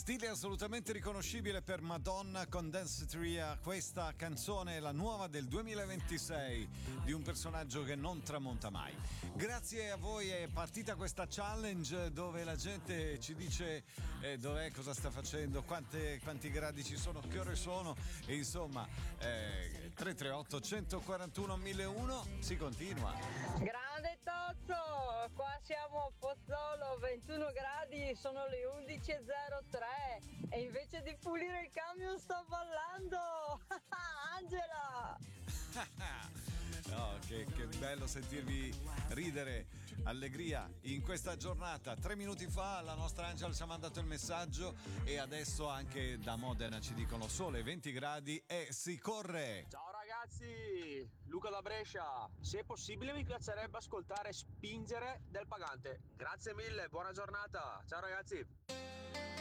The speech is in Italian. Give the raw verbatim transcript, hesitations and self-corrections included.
Stile assolutamente riconoscibile per Madonna con Danceteria. Questa canzone è la nuova del duemilaventisei di un personaggio che non tramonta mai. Grazie a voi è partita questa challenge dove la gente ci dice eh, dov'è, cosa sta facendo, quante, quanti gradi ci sono, che ore sono e insomma eh, tre tre otto uno quattro uno mille uno. Si continua. Grande Tozzo, qua siamo a Pozzolo, ventuno gradi, sono le undici e zero tre e invece di pulire il camion sto ballando. Angela! Oh, che, che bello sentirvi ridere, allegria in questa giornata. Tre minuti fa la nostra Angela ci ha mandato il messaggio e adesso anche da Modena ci dicono sole venti gradi e si corre. Ciao ragazzi, Luca da Brescia. Se possibile mi piacerebbe ascoltare Spingere del Pagante. Grazie mille, buona giornata. Ciao ragazzi.